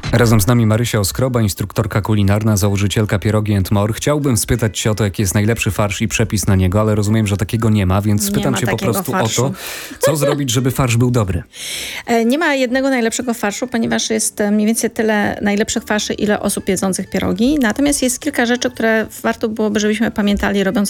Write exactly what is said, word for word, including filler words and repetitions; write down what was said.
Razem z nami Marysia Oskroba, instruktorka kulinarna, założycielka Pierogi and More. Chciałbym spytać Cię o to, jaki jest najlepszy farsz i przepis na niego, ale rozumiem, że takiego nie ma, więc spytam Cię po prostu farszu. o to, co zrobić, żeby farsz był dobry. Nie ma jednego najlepszego farszu, ponieważ jest mniej więcej tyle najlepszych farszy, ile osób jedzących pierogi. Natomiast jest kilka rzeczy, które warto byłoby, żebyśmy pamiętali, robiąc